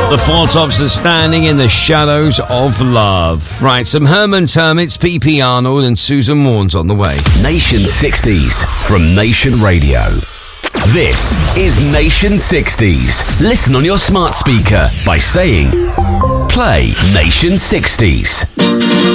The Four Tops are standing in the shadows of love. Right, some Herman's Hermits, PP Arnold and Susan Warnes on the way. Nation 60s from Nation Radio. This is Nation 60s. Listen on your smart speaker by saying, play Nation 60s.